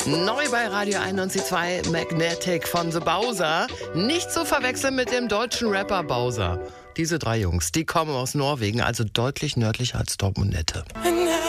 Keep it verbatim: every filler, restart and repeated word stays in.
Neu bei Radio einundneunzig Komma zwei Magnetic von The Bowser. Nicht zu verwechseln mit dem deutschen Rapper Bowser. Diese drei Jungs, die kommen aus Norwegen, also deutlich nördlicher als Dortmund-Nette.